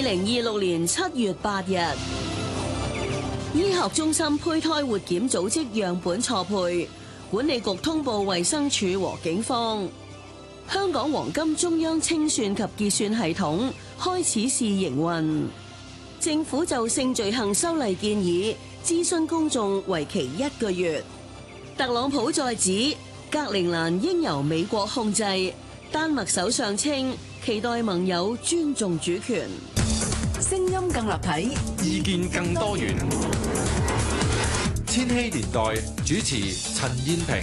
2026年7月8日，醫學中心胚胎活檢組織樣本錯配，管理局通報衛生署和警方。香港黃金中央清算及結算系統開始試營運。政府就性罪行修例建議諮詢公眾，為期1個月。特朗普再指格陵蘭應由美國控制，丹麥首相稱期待盟友尊重主權。 聲音更立體， 意見更多元。千禧年代主持陳燕萍。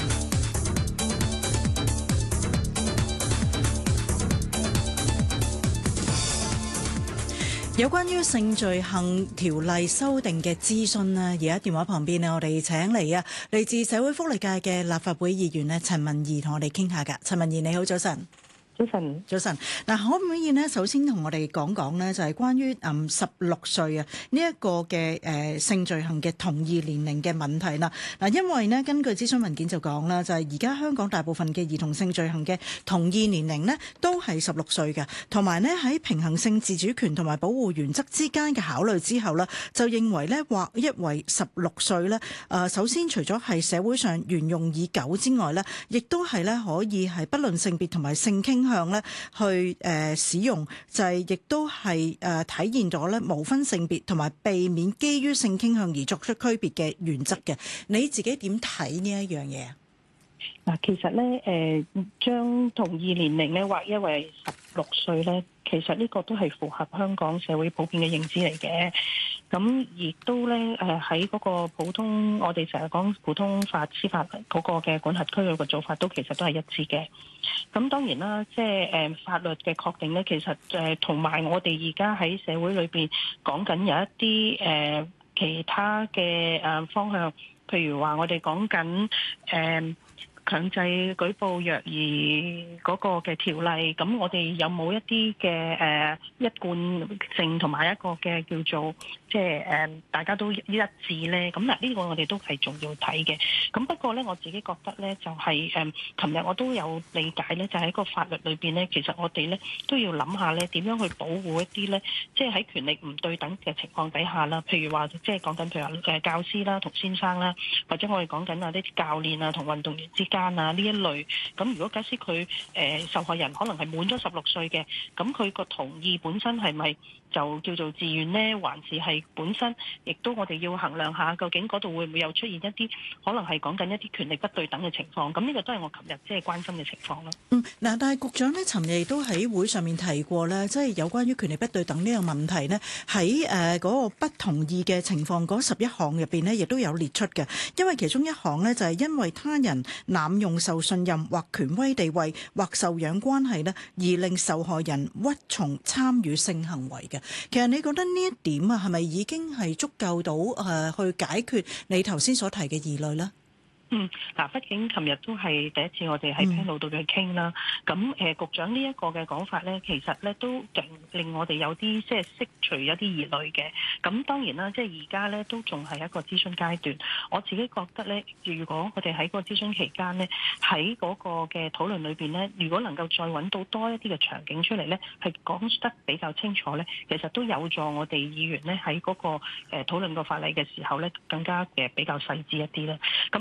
有關於性罪行條例修訂嘅諮詢呢，而家電話旁邊呢，我哋請嚟自社會福利界嘅立法會議員呢，陳文儀同我哋傾下㗎。陳文儀你好，早晨。早晨。嗱，可唔可以呢？首先同我哋講講呢，就係關於16歲啊呢一個嘅性罪行嘅同意年齡嘅問題啦。嗱，因為呢，根據諮詢文件就講啦，就係而家香港大部分嘅兒童性罪行嘅同意年齡呢，都係16歲嘅，同埋呢，喺平衡性自主權同埋保護原則之間嘅考慮之後呢，就認為呢，劃一為16歲呢。首先除咗係社會上沿用已久之外呢，亦都係呢，可以係不論性別同埋性傾向咧去使用，就係亦都係體現咗咧無分性別同埋避免基於性傾向而作出區別嘅原則嘅。你自己點睇呢一樣嘢啊？ 嗱，其實咧將同意年齡咧劃一為16歲咧，其實呢個都係符合香港社會普遍嘅認知嚟嘅。咁亦都咧喺嗰個普通，我哋成日講普通法司法嗰個嘅管轄區域嘅做法，都其實都係一致嘅。咁當然啦，即係法律嘅確定咧，其實同埋我哋而家喺社會裏邊講緊有一啲其他嘅方向，譬如話我哋講緊強制舉報虐兒嗰個嘅條例，咁我哋有冇一啲嘅一貫性同埋一個嘅叫做即係大家都一致咧？咁嗱，呢個我哋都係仲要睇嘅。咁不過咧，我自己覺得咧，就係琴日我都有理解咧，就喺個法律裏邊咧，其實我哋咧都要諗下咧，點樣去保護一啲咧，即係喺權力唔對等嘅情況底下啦。譬如話，即係講緊譬如話教師啦同先生啦，或者我哋講緊啊啲教練啊同運動員之間啊呢一類，咁如果假設佢受害人可能係滿咗16歲嘅，咁佢個同意本身係咪就叫做自願呢？還是係本身亦都我哋要衡量下，究竟嗰度會唔會有出現一啲可能係講緊一啲權力不對等嘅情況？咁呢個都係我琴日即係關心嘅情況咯。 嗱，但係局長呢，尋日亦都喺會上面提過呢，即係有關於權力不對等呢個問題呢，喺嗰個不同意嘅情況嗰11項入邊呢，亦都有列出嘅。因為其中一項呢，就係因為他人濫用受信任或權威地位或受養關係呢，而令受害人屈從參與性行為嘅。其實你覺得呢一點啊，係咪已經係足夠到去解決你頭先所提嘅疑慮呢？ 嗱，畢竟琴日都係第一次我哋喺 panel 度去傾啦。咁局長呢一個嘅講法咧，其實咧都令我哋有啲即係釋除一啲疑慮嘅。咁當然啦，即係而家咧都仲係一個諮詢階段。我自己覺得咧，如果我哋喺個諮詢期間咧，喺嗰個嘅討論裏邊咧，如果能夠再揾到多一啲嘅場景出嚟咧，係講得比較清楚咧，其實都有助我哋議員咧喺嗰個討論個法例嘅時候咧，更加比較細緻一啲啦。咁